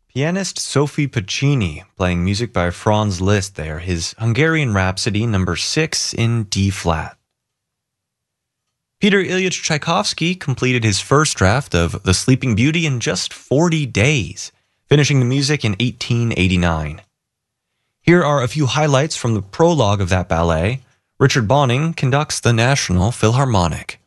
Pianist Sophie Puccini playing music by Franz Liszt there, his Hungarian Rhapsody number 6 in D flat. Peter Ilyich Tchaikovsky completed his first draft of The Sleeping Beauty in just 40 days, finishing the music in 1889. Here are a few highlights from the prologue of that ballet. Richard Bonning conducts the National Philharmonic.